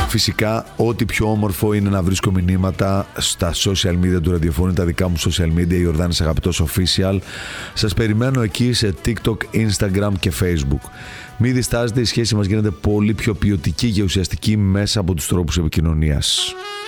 Φυσικά, ό,τι πιο όμορφο είναι να βρίσκω μηνύματα στα social media του ραδιοφώνου, τα δικά μου social media, η Ιορδάνης Αγαπητός Official. Σας περιμένω εκεί σε TikTok, Instagram και Facebook. Μην διστάζετε, η σχέση μας γίνεται πολύ πιο ποιοτική και ουσιαστική μέσα από τους τρόπους επικοινωνίας.